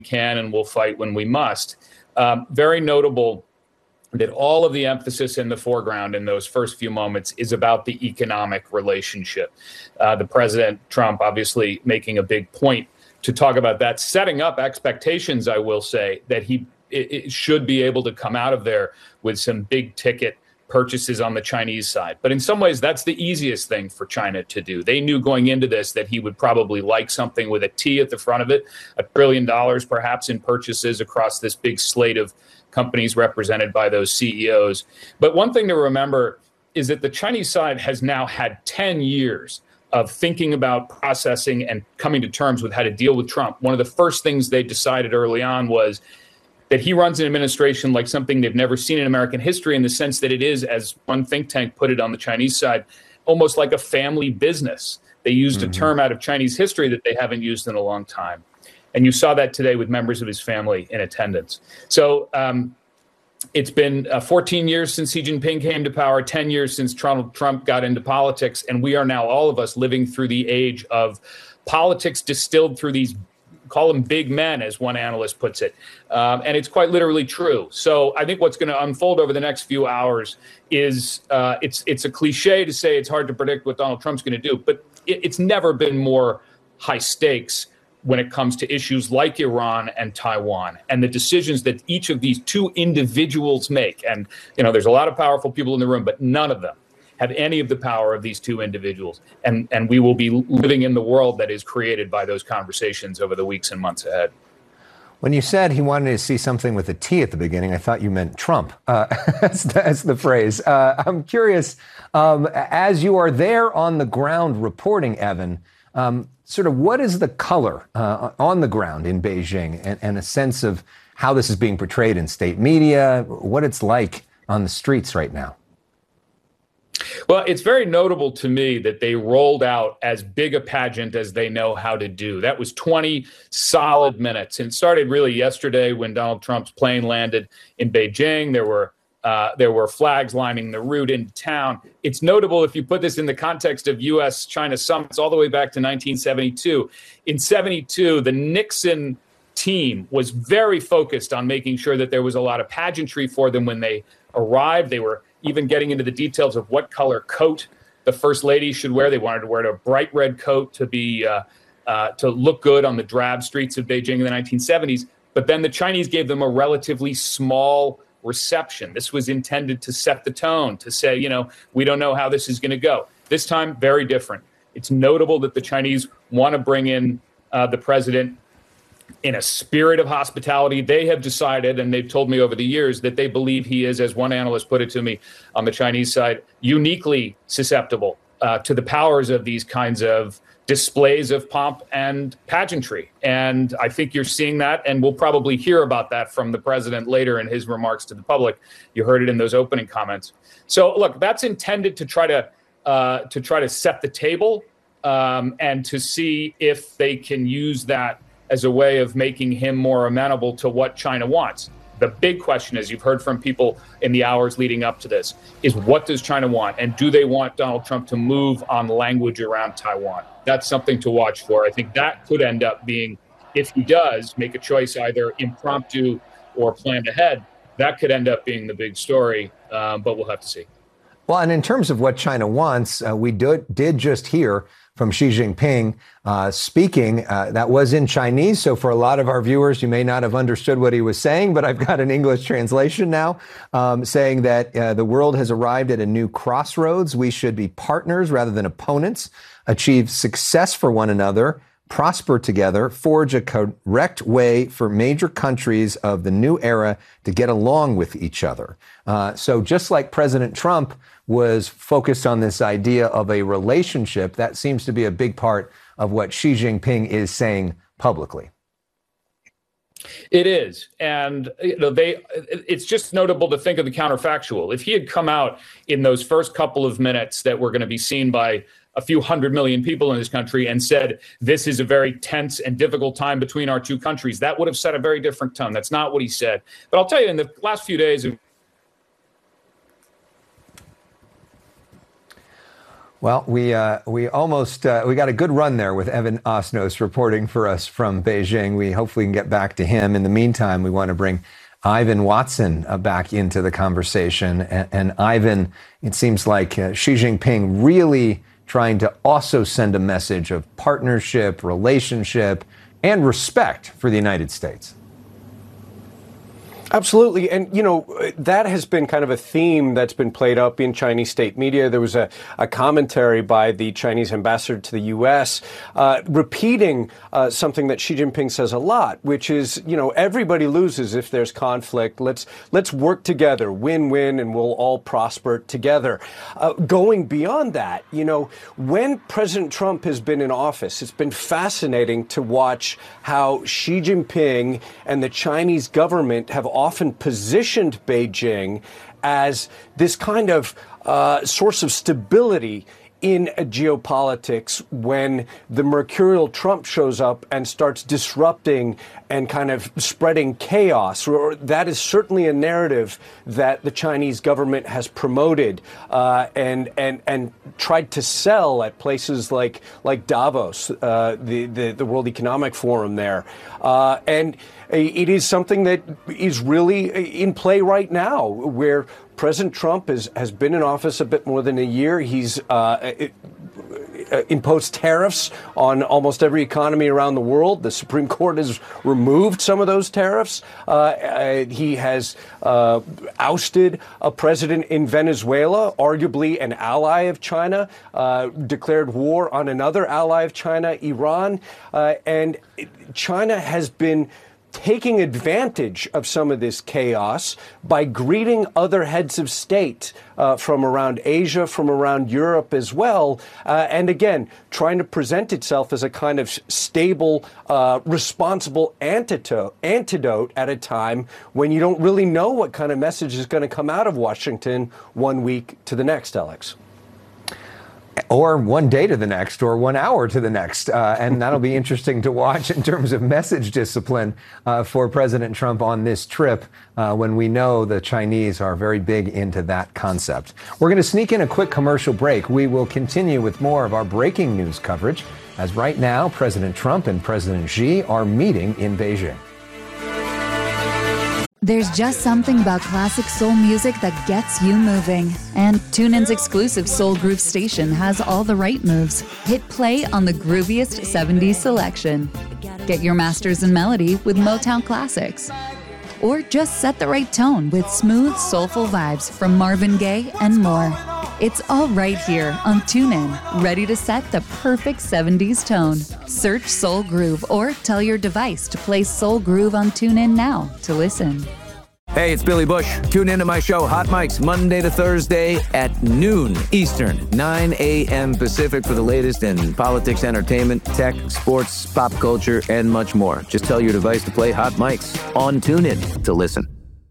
can and we'll fight when we must. Very notable that all of the emphasis in the foreground in those first few moments is about the economic relationship. The President Trump obviously making a big point to talk about that, setting up expectations, I will say, that it should be able to come out of there with some big ticket purchases on the Chinese side. But in some ways, that's the easiest thing for China to do. They knew going into this that he would probably like something with a T at the front of it, $1 trillion perhaps in purchases across this big slate of companies represented by those CEOs. But one thing to remember is that the Chinese side has now had 10 years of thinking about processing and coming to terms with how to deal with Trump. One of the first things they decided early on was that he runs an administration like something they've never seen in American history, in the sense that it is, as one think tank put it on the Chinese side, almost like a family business. They used a term out of Chinese history that they haven't used in a long time. And you saw that today with members of his family in attendance. So it's been 14 years since Xi Jinping came to power, 10 years since Trump got into politics, and we are now, all of us, living through the age of politics distilled through these, call them big men, as one analyst puts it. And it's quite literally true. So I think what's going to unfold over the next few hours is, it's a cliche to say it's hard to predict what Donald Trump's going to do, but it's never been more high stakes when it comes to issues like Iran and Taiwan and the decisions that each of these two individuals make. And, you know, there's a lot of powerful people in the room, but none of them have any of the power of these two individuals. And we will be living in the world that is created by those conversations over the weeks and months ahead. When you said he wanted to see something with a T at the beginning, I thought you meant Trump. That's the phrase. I'm curious, as you are there on the ground reporting, Evan, sort of what is the color on the ground in Beijing, and a sense of how this is being portrayed in state media, what it's like on the streets right now? Well, it's very notable to me that they rolled out as big a pageant as they know how to do. That was 20 solid minutes. And it started really yesterday when Donald Trump's plane landed in Beijing. There were flags lining the route into town. It's notable if you put this in the context of U.S.-China summits all the way back to 1972. In 72, the Nixon team was very focused on making sure that there was a lot of pageantry for them when they arrived. They were even getting into the details of what color coat the first lady should wear. They wanted to wear a bright red coat to be to look good on the drab streets of Beijing in the 1970s. But then the Chinese gave them a relatively small reception. This was intended to set the tone, to say, you know, we don't know how this is going to go. This time, very different. It's notable that the Chinese want to bring in the president in a spirit of hospitality. They have decided, and they've told me over the years, that they believe he is, as one analyst put it to me on the Chinese side, uniquely susceptible to the powers of these kinds of displays of pomp and pageantry. And I think you're seeing that, and we'll probably hear about that from the president later in his remarks to the public. You heard it in those opening comments. So look, that's intended to try to set the table and to see if they can use that as a way of making him more amenable to what China wants. The big question, as you've heard from people in the hours leading up to this, is what does China want? And do they want Donald Trump to move on language around Taiwan? That's something to watch for. I think that could end up being, if he does make a choice, either impromptu or planned ahead, that could end up being the big story, but we'll have to see. Well, and in terms of what China wants, we did just hear from Xi Jinping speaking. That was in Chinese, so for a lot of our viewers, you may not have understood what he was saying, but I've got an English translation now, saying that the world has arrived at a new crossroads. We should be partners rather than opponents, achieve success for one another, prosper together, forge a correct way for major countries of the new era to get along with each other. So just like President Trump was focused on this idea of a relationship, that seems to be a big part of what Xi Jinping is saying publicly. It is. And you know, it's just notable to think of the counterfactual. If he had come out in those first couple of minutes that were going to be seen by a few 100 million people in this country and said, this is a very tense and difficult time between our two countries, that would have set a very different tone. That's not what he said. But I'll tell you, in the last few days, Well, we almost we got a good run there with Evan Osnos reporting for us from Beijing. We hopefully can get back to him. In the meantime, we want to bring Ivan Watson back into the conversation. And Ivan, it seems like Xi Jinping really trying to also send a message of partnership, relationship, and respect for the United States. Absolutely. And, that has been kind of a theme that's been played up in Chinese state media. There was a commentary by the Chinese ambassador to the U.S. Repeating something that Xi Jinping says a lot, which is, everybody loses if there's conflict. Let's work together, win-win, and we'll all prosper together. Going beyond that, when President Trump has been in office, it's been fascinating to watch how Xi Jinping and the Chinese government have often positioned Beijing as this kind of source of stability in geopolitics when the mercurial Trump shows up and starts disrupting and kind of spreading chaos. Or that is certainly a narrative that the Chinese government has promoted and tried to sell at places like Davos, the World Economic Forum there. And it is something that is really in play right now, where President Trump has been in office a bit more than a year. He's imposed tariffs on almost every economy around the world. The Supreme Court has removed some of those tariffs. He has ousted a president in Venezuela, arguably an ally of China, declared war on another ally of China, Iran. And China has been taking advantage of some of this chaos by greeting other heads of state from around Asia, from around Europe as well. And again, trying to present itself as a kind of stable, responsible antidote at a time when you don't really know what kind of message is going to come out of Washington one week to the next, Alex. Or one day to the next, or 1 hour to the next. And that'll be interesting to watch in terms of message discipline for President Trump on this trip, when we know the Chinese are very big into that concept. We're going to sneak in a quick commercial break. We will continue with more of our breaking news coverage, as right now, President Trump and President Xi are meeting in Beijing. There's just something about classic soul music that gets you moving. And TuneIn's exclusive Soul Groove station has all the right moves. Hit play on the grooviest 70s selection. Get your masters in melody with Motown classics. Or just set the right tone with smooth, soulful vibes from Marvin Gaye and more. It's all right here on TuneIn, ready to set the perfect 70s tone. Search Soul Groove or tell your device to play Soul Groove on TuneIn now to listen. Hey, it's Billy Bush. Tune into my show, Hot Mics, Monday to Thursday at noon Eastern, 9 a.m. Pacific for the latest in politics, entertainment, tech, sports, pop culture, and much more. Just tell your device to play Hot Mics on TuneIn to listen.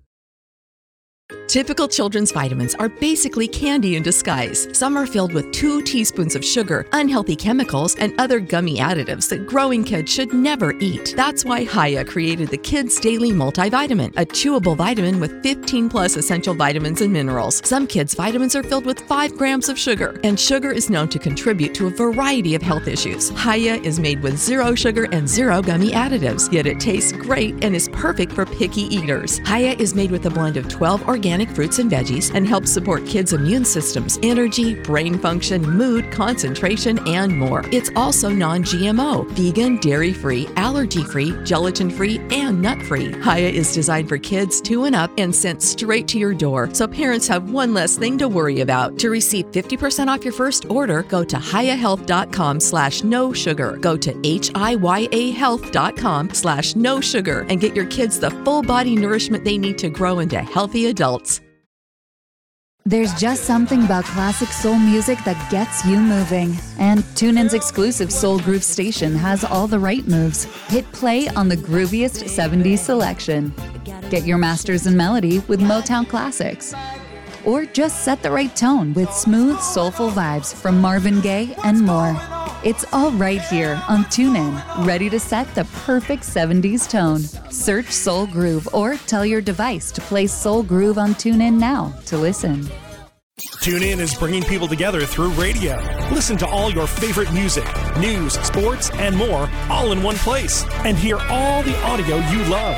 Typical children's vitamins are basically candy in disguise. Some are filled with 2 teaspoons of sugar, unhealthy chemicals, and other gummy additives that growing kids should never eat. That's why Hiya created the Kids Daily Multivitamin, a chewable vitamin with 15 plus essential vitamins and minerals. Some kids' vitamins are filled with 5 grams of sugar, and sugar is known to contribute to a variety of health issues. Hiya is made with 0 sugar and 0 gummy additives, yet it tastes great and is perfect for picky eaters. Hiya is made with a blend of 12 organic fruits and veggies and helps support kids' immune systems, energy, brain function, mood, concentration, and more. It's also non-GMO, vegan, dairy-free, allergy-free, gelatin-free, and nut-free. Hiya is designed for kids 2 and up and sent straight to your door, so parents have one less thing to worry about. To receive 50% off your first order, go to hiyahealth.com/no sugar. Go to hiyahealth.com/no sugar and get your kids the full body nourishment they need to grow into healthy adults. There's just something about classic soul music that gets you moving. And TuneIn's exclusive Soul Groove station has all the right moves. Hit play on the grooviest 70s selection. Get your masters in melody with Motown classics. Or just set the right tone with smooth, soulful vibes from Marvin Gaye and more. It's all right here on TuneIn, ready to set the perfect 70s tone. Search Soul Groove or tell your device to play Soul Groove on TuneIn now to listen. TuneIn is bringing people together through radio. Listen to all your favorite music, news, sports, and more all in one place. And hear all the audio you love